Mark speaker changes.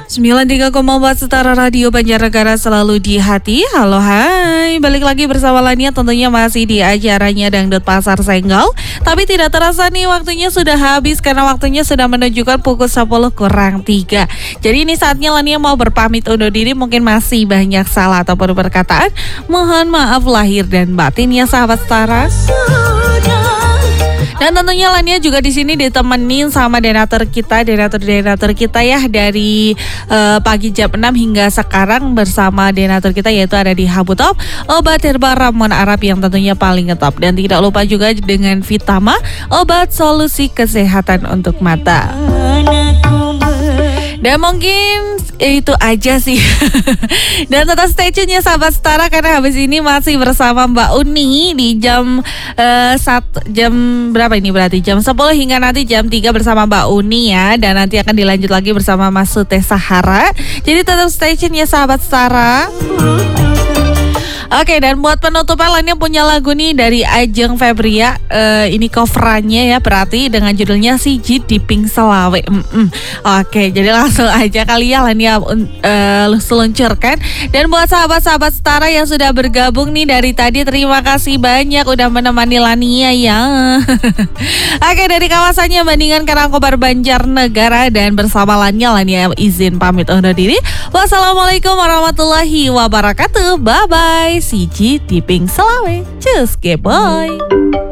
Speaker 1: 93,4 Setara Radio Banjarnegara selalu di hati. Halo hai, balik lagi bersama Lania, tentunya masih di acaranya Dangdut Pasar Senggol. Tapi tidak terasa nih waktunya sudah habis karena waktunya sudah menunjukkan pukul 10:03. Jadi ini saatnya Lania mau berpamit undur diri, mungkin masih banyak salah ataupun perkataan. Mohon maaf lahir dan batin ya sahabat Setara. Dan tentunya Lania juga di sini ditemenin sama donatur kita ya dari pagi jam 6 hingga sekarang bersama donatur kita, yaitu ada di Habutop, obat herbal ramuan Arab yang tentunya paling ngetop. Dan tidak lupa juga dengan Vitama, obat solusi kesehatan untuk mata. Dan mungkin itu aja sih. Dan tetap stay tune ya sahabat Setara, karena habis ini masih bersama Mbak Uni di jam jam berapa ini, berarti jam 10 hingga nanti jam 3 bersama Mbak Uni ya. Dan nanti akan dilanjut lagi bersama Mas Sute Sahara. Jadi tetap stay tune ya sahabat Setara. Oke, dan buat penutupan Lania punya lagu nih dari Ajeng Febria. Ini coverannya ya, berarti dengan judulnya Siji di Ping Selawe. Oke, jadi langsung aja kali ya Lania seluncurkan. Dan buat sahabat-sahabat Setara yang sudah bergabung nih dari tadi, terima kasih banyak udah menemani Lania ya. Oke, dari kawasannya Bandingan Karangkobar Banjarnegara dan bersama Lania izin pamit undur diri. Wassalamualaikum warahmatullahi wabarakatuh. Bye bye. Siji di Ping Selawe. Cus, boy.